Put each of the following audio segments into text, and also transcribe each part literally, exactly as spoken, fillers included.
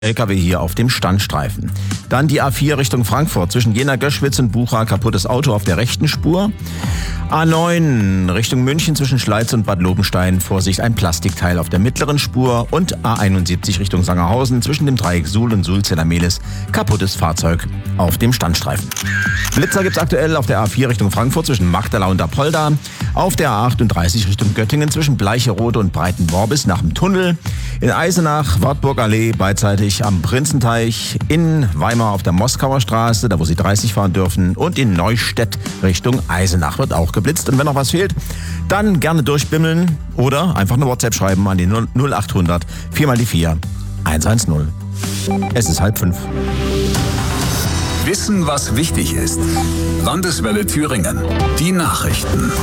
L K W hier auf dem Standstreifen. Dann die A vier Richtung Frankfurt. Zwischen Jena-Göschwitz und Bucha kaputtes Auto auf der rechten Spur. A neun Richtung München zwischen Schleiz und Bad Lobenstein. Vorsicht, ein Plastikteil auf der mittleren Spur. Und A einundsiebzig Richtung Sangerhausen zwischen dem Dreieck Suhl und Sulzella-Mehlis. Kaputtes Fahrzeug auf dem Standstreifen. Blitzer gibt's aktuell auf der A vier Richtung Frankfurt zwischen Magdala und Apolda. Auf der A achtunddreißig Richtung Göttingen zwischen Bleicherode und Breitenworbis nach dem Tunnel. In Eisenach, Wartburgallee beidseitig am Prinzenteich, in Weimar auf der Moskauer Straße, da wo Sie dreißig fahren dürfen, und in Neustädt Richtung Eisenach wird auch geblitzt. Und wenn noch was fehlt, dann gerne durchbimmeln oder einfach eine WhatsApp schreiben an die null achthundert vier mal die vier hundertzehn. Es ist halb fünf. Wissen, was wichtig ist. Landeswelle Thüringen. Die Nachrichten.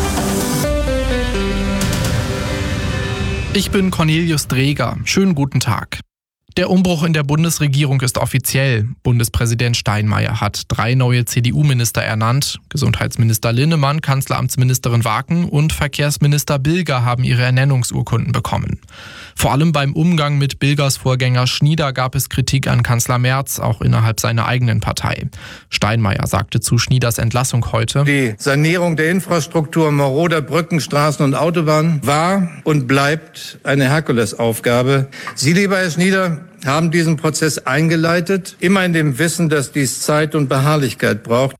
Ich bin Cornelius Dreger. Schönen guten Tag. Der Umbruch in der Bundesregierung ist offiziell. Bundespräsident Steinmeier hat drei neue C D U-Minister ernannt. Gesundheitsminister Linnemann, Kanzleramtsministerin Waken und Verkehrsminister Bilger haben ihre Ernennungsurkunden bekommen. Vor allem beim Umgang mit Bilgers Vorgänger Schnieder gab es Kritik an Kanzler Merz, auch innerhalb seiner eigenen Partei. Steinmeier sagte zu Schnieders Entlassung heute: Die Sanierung der Infrastruktur maroder Brücken, Straßen und Autobahnen war und bleibt eine Herkulesaufgabe. Sie, lieber Herr Schnieder, haben diesen Prozess eingeleitet, immer in dem Wissen, dass dies Zeit und Beharrlichkeit braucht.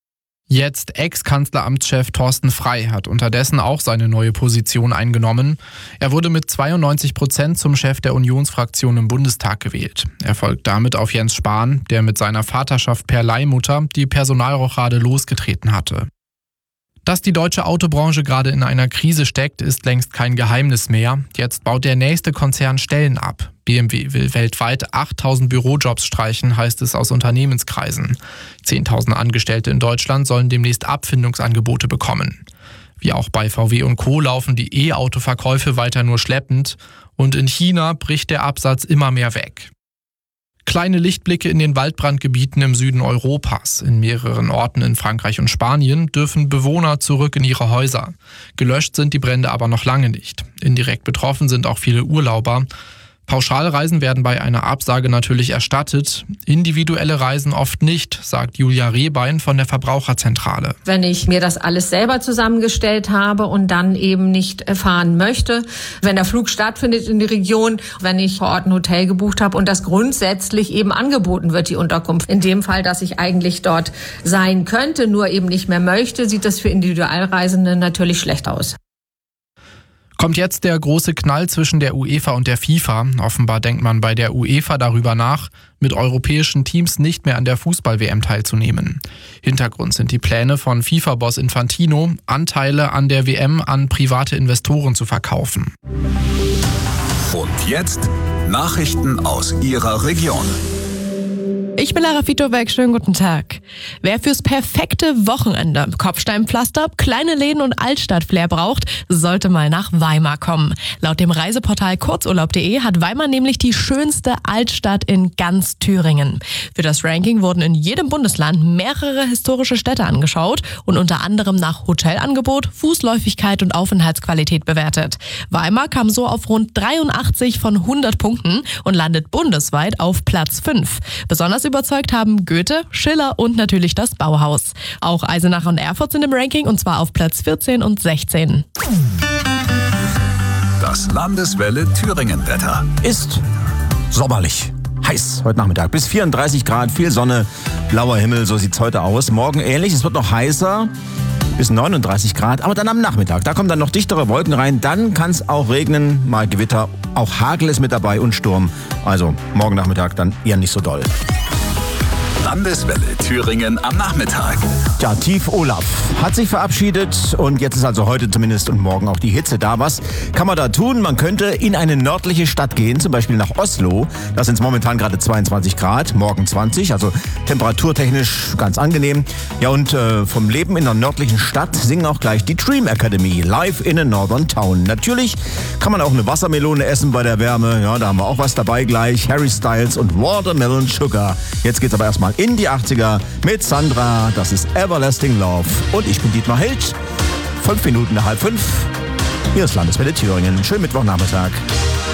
Jetzt Ex-Kanzleramtschef Thorsten Frey hat unterdessen auch seine neue Position eingenommen. Er wurde mit zweiundneunzig Prozent zum Chef der Unionsfraktion im Bundestag gewählt. Er folgt damit auf Jens Spahn, der mit seiner Vaterschaft per Leihmutter die Personalrochade losgetreten hatte. Dass die deutsche Autobranche gerade in einer Krise steckt, ist längst kein Geheimnis mehr. Jetzt baut der nächste Konzern Stellen ab. B M W will weltweit achttausend Bürojobs streichen, heißt es aus Unternehmenskreisen. zehntausend Angestellte in Deutschland sollen demnächst Abfindungsangebote bekommen. Wie auch bei V W und Co. laufen die E-Auto-Verkäufe weiter nur schleppend. Und in China bricht der Absatz immer mehr weg. Kleine Lichtblicke in den Waldbrandgebieten im Süden Europas. In mehreren Orten in Frankreich und Spanien dürfen Bewohner zurück in ihre Häuser. Gelöscht sind die Brände aber noch lange nicht. Indirekt betroffen sind auch viele Urlauber. Pauschalreisen werden bei einer Absage natürlich erstattet, individuelle Reisen oft nicht, sagt Julia Rehbein von der Verbraucherzentrale. Wenn ich mir das alles selber zusammengestellt habe und dann eben nicht fahren möchte, wenn der Flug stattfindet in die Region, wenn ich vor Ort ein Hotel gebucht habe und das grundsätzlich eben angeboten wird, die Unterkunft. In dem Fall, dass ich eigentlich dort sein könnte, nur eben nicht mehr möchte, sieht das für Individualreisende natürlich schlecht aus. Kommt jetzt der große Knall zwischen der UEFA und der FIFA. Offenbar denkt man bei der UEFA darüber nach, mit europäischen Teams nicht mehr an der Fußball-W M teilzunehmen. Hintergrund sind die Pläne von FIFA-Boss Infantino, Anteile an der W M an private Investoren zu verkaufen. Und jetzt Nachrichten aus Ihrer Region. Ich bin Lara Fitobeck, schönen guten Tag. Wer fürs perfekte Wochenende Kopfsteinpflaster, kleine Läden und Altstadt-Flair braucht, sollte mal nach Weimar kommen. Laut dem Reiseportal kurzurlaub punkt de hat Weimar nämlich die schönste Altstadt in ganz Thüringen. Für das Ranking wurden in jedem Bundesland mehrere historische Städte angeschaut und unter anderem nach Hotelangebot, Fußläufigkeit und Aufenthaltsqualität bewertet. Weimar kam so auf rund dreiundachtzig von hundert Punkten und landet bundesweit auf Platz fünf. Besonders überzeugt haben Goethe, Schiller und natürlich das Bauhaus. Auch Eisenach und Erfurt sind im Ranking und zwar auf Platz vierzehn und sechzehn. Das Landeswelle Thüringen-Wetter Ist sommerlich. Heiß heute Nachmittag. Bis vierunddreißig Grad, viel Sonne, blauer Himmel, so sieht's heute aus. Morgen ähnlich, es wird noch heißer. Bis neununddreißig Grad, aber dann am Nachmittag. Da kommen dann noch dichtere Wolken rein. Dann kann es auch regnen, mal Gewitter. Auch Hagel ist mit dabei und Sturm. Also morgen Nachmittag dann eher nicht so doll. Landeswelle Thüringen am Nachmittag. Ja, Tief Olaf hat sich verabschiedet und jetzt ist also heute zumindest und morgen auch die Hitze da. Was kann man da tun? Man könnte in eine nördliche Stadt gehen, zum Beispiel nach Oslo. Da sind es momentan gerade zweiundzwanzig Grad, morgen zwanzig, also temperaturtechnisch ganz angenehm. Ja, und äh, vom Leben in einer nördlichen Stadt singen auch gleich die Dream Academy, live in a Northern Town. Natürlich kann man auch eine Wassermelone essen bei der Wärme. Ja, da haben wir auch was dabei gleich. Harry Styles und Watermelon Sugar. Jetzt geht's aber erstmal in die achtziger mit Sandra. Das ist Everlasting Love. Und ich bin Dietmar Held. Fünf Minuten nach halb fünf. Hier ist Landeswelle Thüringen. Schönen Mittwochnachmittag.